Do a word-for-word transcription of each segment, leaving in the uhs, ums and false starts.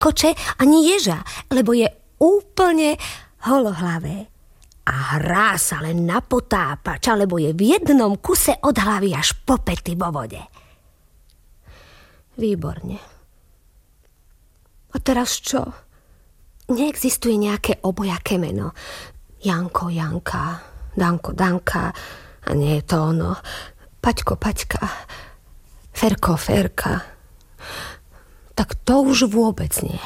koče ani ježa, lebo je úplne holohlavé. A hrá sa len na potápača, lebo je v jednom kuse od hlavy až po pety vo vode. Výborne. A teraz čo? Neexistuje nejaké obojaké meno. Janko, Janka, Danko, Danka. A nie je to ono. Paťko, Paťka. Ferko, Ferka. Tak to už vôbec nie.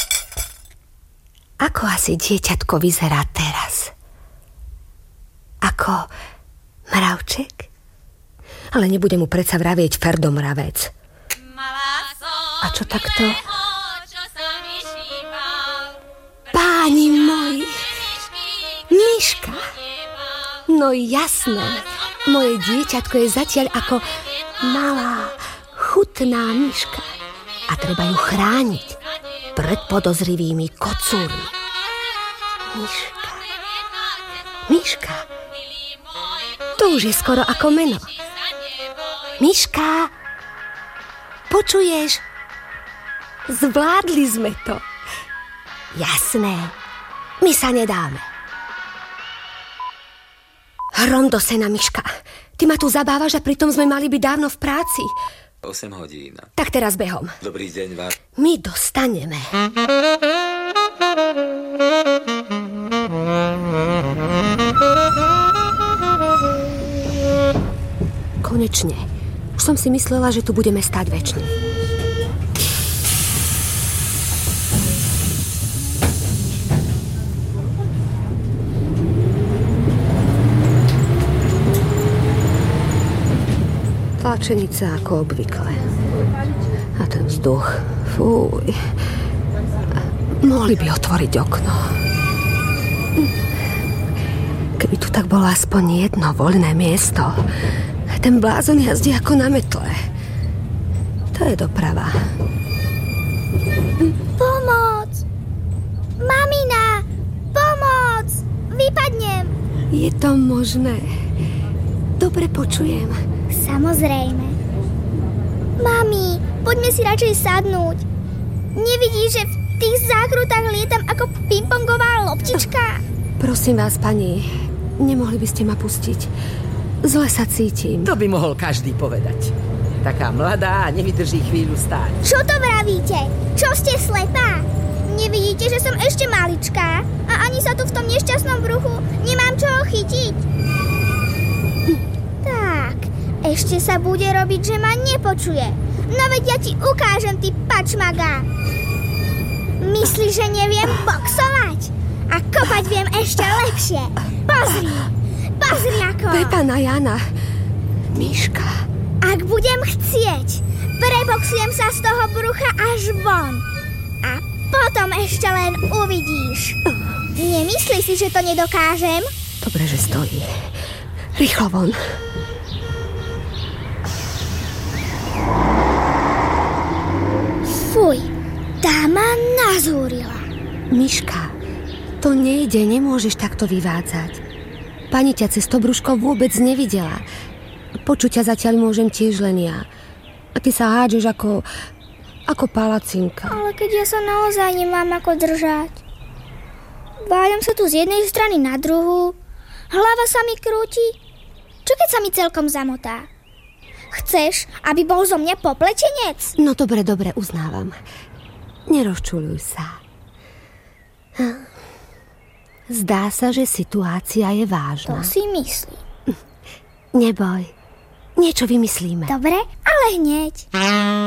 Ako asi dieťatko vyzerá teraz? Ako mravček? Ale nebude mu predsa vravieť Ferdo mravec. A čo takto? Páni moji, Miška. No jasné, moje dieťatko je zatiaľ ako malá, chutná Miška. A treba ju chrániť pred podozrivými kocúrmi. Miška. Miška. To už je skoro ako meno. Miška, počuješ? Zvládli sme to. Jasné, my sa nedáme. Hrom do sena, Miška. Ty ma tu zabávaš a pritom sme mali byť dávno v práci. osem hodín. Tak teraz behom. Dobrý deň vám. My dostaneme. Konečne. Už som si myslela, že tu budeme stáť večne. Tlačenica ako obvykle. A ten vzduch. Fúj. Mohli by otvoriť okno. Keby tu tak bolo aspoň jedno voľné miesto. Ten blázon jazdí ako na metle. To je doprava. Pomoc! Mamina! Pomoc! Vypadnem! Je to možné. Dobre počujem. Samozrejme. Mami, poďme si radšej sadnúť. Nevidíš, že v tých zákrutách lietam ako pingpongová loptička? Prosím vás, pani, nemohli by ste ma pustiť? Zle sa cítim. To by mohol každý povedať. Taká mladá a nevydrží chvíľu stáť. Čo to vravíte? Čo ste slepá? Nevidíte, že som ešte maličká a ani sa tu v tom nešťastnom bruchu nemám čoho chytiť? Tak, ešte sa bude robiť, že ma nepočuje. No veď ja ti ukážem, ty pačmaga. Myslíš, že neviem boxovať? A kopať viem ešte lepšie. Pozri, pozri ako. Pepana Jana, Miška. Ak budem chcieť, preboxujem sa z toho brucha až von. A potom ešte len uvidíš. Nemyslíš si, že to nedokážem? Dobre, že stojí. Rýchlo von. Fuj, tá ma nazúrila. Miška, to nejde, nemôžeš takto vyvádzať. Pani ťa cez to brúško vôbec nevidela. Počuť ťa zatiaľ môžem tiež len ja. A ty sa hádžeš ako, ako palacinka. Ale keď ja sa naozaj nemám ako držať. Váľam sa tu z jednej strany na druhú. Hlava sa mi krúti. Čo keď sa mi celkom zamotá? Chceš, aby bol zo mňa popletenec? No dobre, dobre, uznávam. Nerozčuľuj sa. Zdá sa, že situácia je vážna. To si myslím. Neboj, niečo vymyslíme. Dobre, ale hneď.